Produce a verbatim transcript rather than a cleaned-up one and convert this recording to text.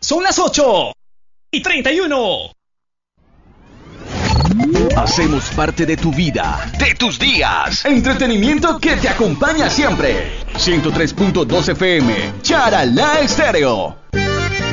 Son las ocho y treinta y uno. Hacemos parte de tu vida, de tus días. Entretenimiento que te acompaña siempre. ciento tres punto dos F M, Charalá Estéreo.